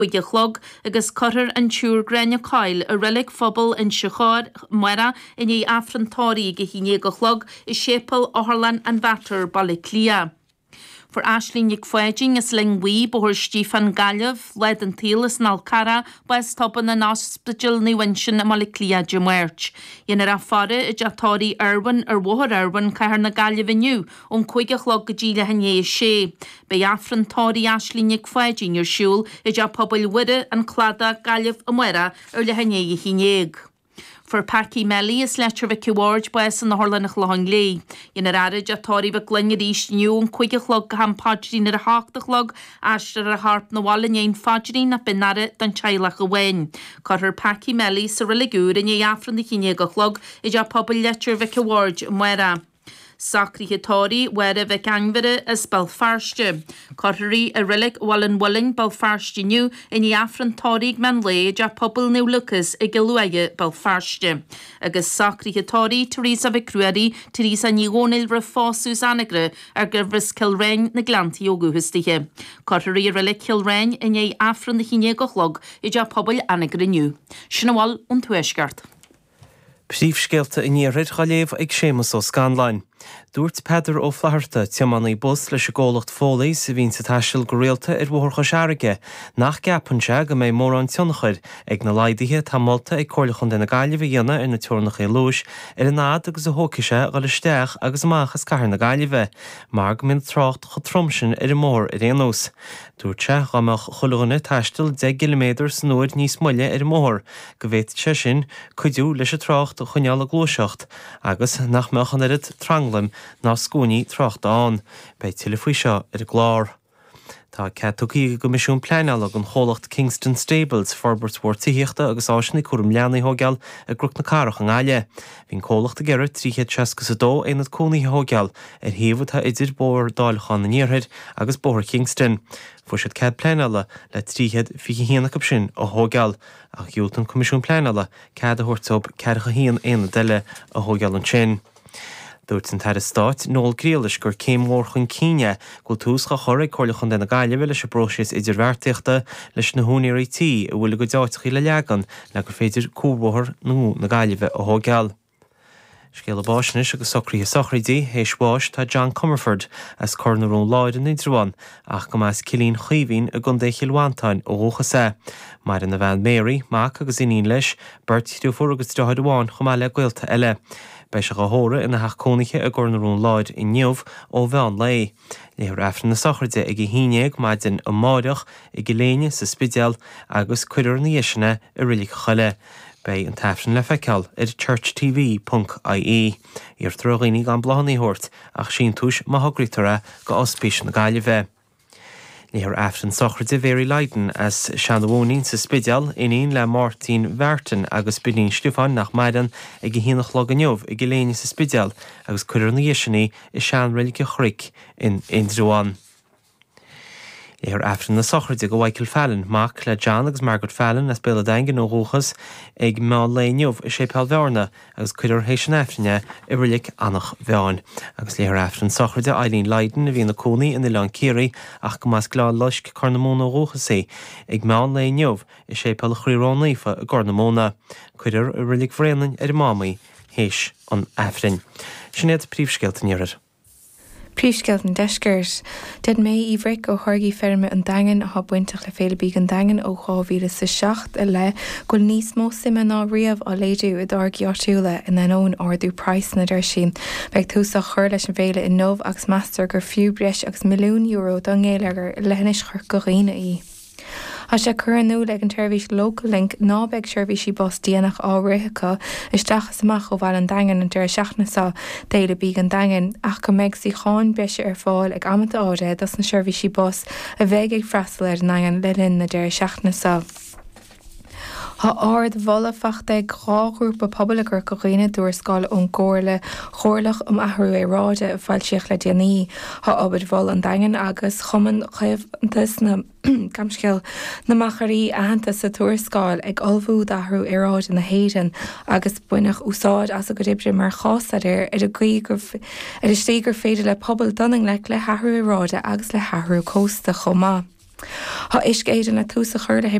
buige chlog agus cotar an túr grenne cail a rilig phobal in siochád muera in é afrantóí go híine go chlog is sépal Orlan an Vatar Ballyclia. For Ashley Nick Fwedging is Lingwee bohor Stefan Gallev led an Telis Nalcara West Topan an Hospital ni Winshin a Ballyclia Jimwerch. Yen fare a Jatori Irwin wohor Irwin cair na Gallev iniu cuige chlog gajila hanye she. Be afran Tori Ashley Nick Fwedging your shul a Japobel Widde and Clada Gallev Amwera le hanye hinyeg. For Paki Melly is letter of a Kiwarge West and the Horlanach Longley. In a rada Jatori of Glingerish new and quick chlog ham podgin at a hawk the chlog, ashter a harp na wall and yain fodgin up in nada than chailach a wen. Cut her Paki Melly, so really good, and ye after the Kinyega chlog, is your pop letter of a Kiwarge mwera. Sacri Hitori, where a gangvere is Belfarste. Cottery a relic wallen willing Belfarste new in the Afran Torig Manlay, ja pobl new Lucas a Giluaye Belfarste. Agus Sacri Hitori, Teresa Vicrueri, Teresa Nionil Refosus Anagre, Gervis Kilrain, na Glanti Oguhistihe. Cottery a relic Kilrain in ye Afran the Hinegochlog, ja pobl Anagre new. Shinawal und Tueshgart. Príomhscéalta in níorad chaléomh ag sémas ó Scanlain. Dúirt Peidir ó Flaharta teamanaí bus leis a ggólacht fólaí sa bhín sa taisteal go réalta bhthór seairige nach gapanse go méid mór an tionachir ag na laidaithe tá molta ag cóirlachan den na gaiileh dhéana ar na teornach é lúis ar an nád agus a hócaise go leisteach agus amachchas caiir na gaiileh, mar go mbeadh trácht chu tromsin ar mór ar réanús. Dúirte gamach chulaganna taisteal 10 km san uair níos muile ar mór, go bhfuit sé sin cuidiú leis a trácht chuneal a glúiseacht agus nach mechan ar tranglam ná scúní tráchtáin, bei tilfaí seo ar glár. Tá cetóí go misisiún pleanála an cholacht Kingston Stables Forbertsworth tííochta agus áisina cuam leanaí hógeal a grúch na carach an gáile. Bhín cólacht a geire 372 éad cónaí hógeal ar híomhtá idir bór dáilchan na níorthaid agus bór Kingston. Fu siad cead pleanála le 350 sin ó hógeal ach dúilt an comisiún pleanála cead a thuirtóp 401 deile a hógeal an sin. Dúirt an tar stáit nóil gríalis gur céim mór chun cíine go tús go choraigh cóirlachan den na gaiileh leis a bróisios idirmhairteachta leis na húnéirí tí a bhfuil go deáitií le leagan le gur féidir cúbhthir nó na gaiileh ó hógeal. Scéal báisnis agus socríthe sochraidí héisbáis tá John Comerford as cornarún láid in Idrúin ach go más cilín chuomhín a gundéchilhhaintáin ó hóchasa. Mar in na bhean Mary, Mac agus iníon leis, Bert Dúfur agus Drohadháin chumá le gailta eile. Bei se go hóra ina haachcónaiche a gcornarún láid i nniuh ó bhean lei. Léir efran na sochraide ag híineag maidin a máideach i giléine sa spideal agus cuidir na dhéisina a rilig chaile. Bei an tafran le feiceáil ar churchtv.ie. Ar troghíní gan blahannaí hort ach sin túis má thugriútara go ospéis na gaiileh. Léir efran sochraide Mary Leiden as seanhónín sa spideal iníon le Martin Verton agus Bidín Stefan nach maidan ag híanach leganiuh i giléine sa spideal agus cuidir na dhéisinaí i sean rilige chric in Indrúin. Léir efran na sochraide go Michael Fallon, Mac le John agus Margaret Fallon as béla daingan ó róchas ag má léniuh i sépal bhearna agus cuidir hééis an efrine i rilig annach bheáin. Agus léir efran sochraide Eileen Leiden a bhí na cónaí in Ilan Céirí ach go más glá loisc Cornamóna ó róchasaí ag má léniuh i sépal chríránífa a Gornamóna. Cuidir i rilig bhréanainn ar mámaí héis an efrin. Sinnéad príomhscéalta níorad. Príomhscéalt an deisgurt, dead mé íhric ó thuirgí ferme an dagan a buintach le féle bíg an dagan ó chávíle sa 6 a le go níos mó simime ná riamh á léidú i dar geartúla in an ón ardú price na der sin. Beag tús a chur leis an bhéile in nómh agus meastar gur fiú breis agus milliún euro don ngéileagar lehanis chur go réine í. A sé chuanú le an tuirhís Local Link nábeag seirbhísí bus díanach árithacha isteachas amach ó bhil an dagan an deir seachnasá déile bíg an dagan ach go méid sí cháin breise ar fáil ag amanta áide das na seirbhísí bus a bheith ag freistal ar nagan lelinn na deir seachnasá. Tá ard bhla fachta gráúpa poblachar go réine dúir scáil ón cóirle chóirlach athhrú é ráide a bhail siach le déanaí. Tá obair bhil an dagan agus chuman chuimhtas na camsceil na macharí ahananta sa túrascáil ag olbhú athhrú i ráid na héidan agus buineach úsáid as a go dibre mar chásadir ar a stígur féidir le pobl donning le hathrú i ráide agus le hathrú cósta chomá. Tá iscéidir na túsa chuirde